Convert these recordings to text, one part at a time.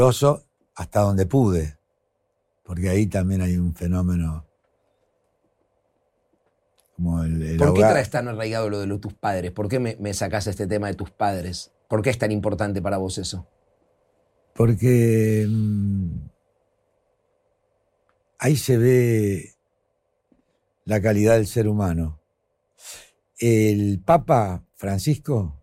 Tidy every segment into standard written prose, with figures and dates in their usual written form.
hasta donde pude, porque ahí también hay un fenómeno como el ¿Por qué ahogar. traes tan arraigado lo de tus padres? ¿Por qué me sacás este tema de tus padres? ¿Por qué es tan importante para vos eso? Porque ahí se ve la calidad del ser humano. El Papa Francisco,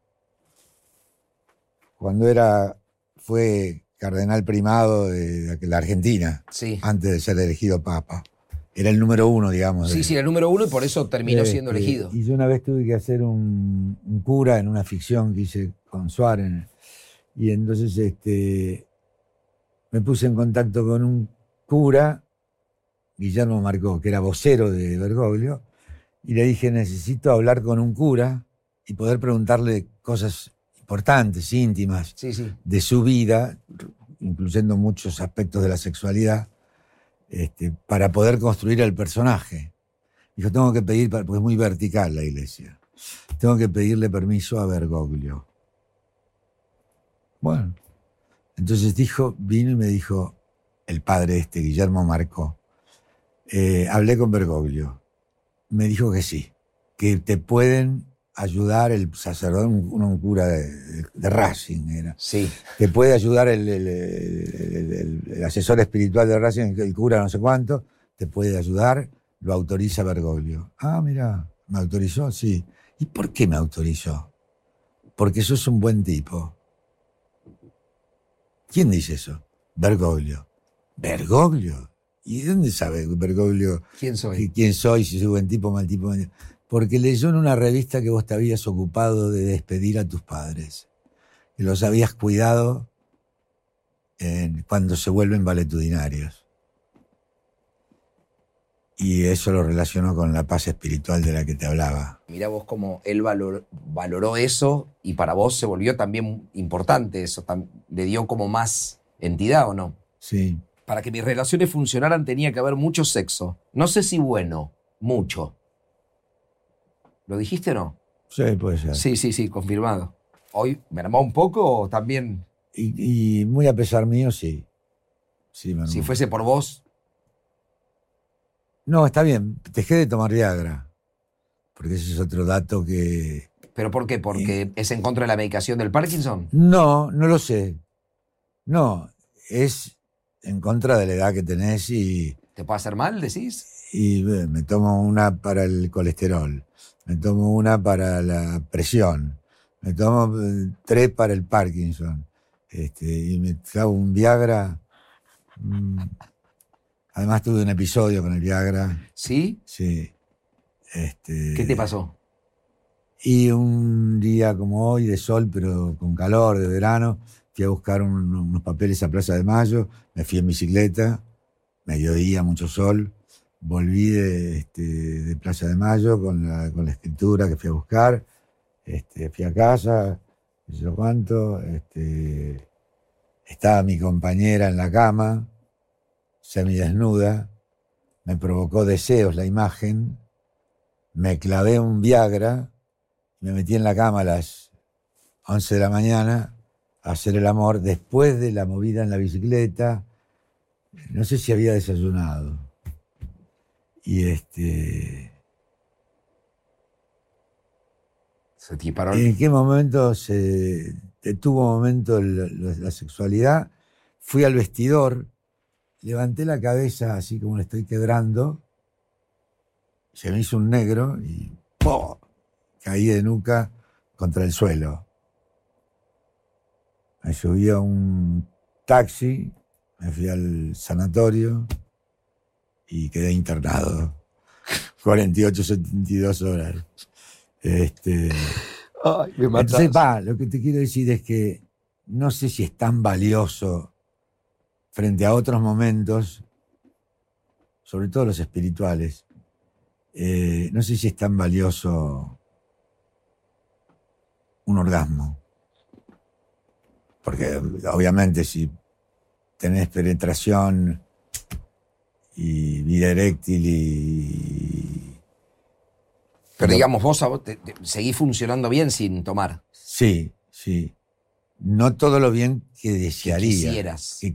cuando fue cardenal primado de la Argentina, Sí. antes de ser elegido Papa, era el número 1, digamos. Sí, era el número 1 y por eso terminó siendo elegido. Y yo una vez tuve que hacer un cura en una ficción que hice con Suárez, y entonces me puse en contacto con un cura, Guillermo Marcó, que era vocero de Bergoglio, y le dije, necesito hablar con un cura y poder preguntarle cosas importantes, íntimas, de su vida, incluyendo muchos aspectos de la sexualidad, para poder construir el personaje. Dijo, tengo que pedir, porque es muy vertical la iglesia, tengo que pedirle permiso a Bergoglio. Bueno, entonces vino y me dijo, el padre Guillermo Marcó, hablé con Bergoglio, me dijo que sí, que te pueden ayudar el sacerdote, un cura de Racing era. Sí. Te puede ayudar el asesor espiritual de Racing, el cura no sé cuánto, te puede ayudar, lo autoriza Bergoglio. Ah, mira, ¿me autorizó? Sí. ¿Y por qué me autorizó? Porque sos un buen tipo. ¿Quién dice eso? Bergoglio. ¿Bergoglio? ¿Y de dónde sabe Bergoglio quién soy? ¿Quién soy? Si soy buen tipo, mal tipo. Porque leyó en una revista que vos te habías ocupado de despedir a tus padres. Que los habías cuidado cuando se vuelven valetudinarios. Y eso lo relacionó con la paz espiritual de la que te hablaba. Mirá vos cómo él valoró eso y para vos se volvió también importante eso. ¿Le dio como más entidad o no? Sí. Para que mis relaciones funcionaran tenía que haber mucho sexo. No sé si bueno, mucho. ¿Lo dijiste o no? Sí, puede ser. Sí, confirmado. ¿Hoy me armó un poco o también? Y muy a pesar mío, sí. Sí, me armó. Si fuese por vos. No, está bien. Dejé de tomar Viagra. Porque ese es otro dato que... ¿Pero por qué? ¿Porque es en contra de la medicación del Parkinson? No, no lo sé. No, es en contra de la edad que tenés y... ¿Te puede hacer mal, decís? Y me tomo una para el colesterol, me tomo una para la presión, me tomo 3 para el Parkinson, y me hago un Viagra. Además tuve un episodio con el Viagra. ¿Sí? Sí. ¿Qué te pasó? Y un día como hoy, de sol, pero con calor, de verano, fui a buscar unos papeles a Plaza de Mayo, me fui en bicicleta, mediodía, mucho sol, volví de Plaza de Mayo con la escritura que fui a buscar, fui a casa, no sé cuánto, estaba mi compañera en la cama, semidesnuda, me provocó deseos la imagen, me clavé un Viagra, me metí en la cama a las 11 de la mañana a hacer el amor después de la movida en la bicicleta. No sé si había desayunado. Y Se disparó. ¿En qué momento se detuvo un momento la sexualidad? Fui al vestidor, levanté la cabeza así como la estoy quebrando, se me hizo un negro y ¡pum!, caí de nuca contra el suelo. Me subí a un taxi, me fui al sanatorio y quedé internado 48, 72 horas. Ay, me matás. Entonces, lo que te quiero decir es que no sé si es tan valioso frente a otros momentos, sobre todo los espirituales, no sé si es tan valioso un orgasmo. Porque obviamente si tenés penetración y vida eréctil y... Pero digamos, vos seguís funcionando bien sin tomar. Sí. No todo lo bien que desearía. Que quisieras. Que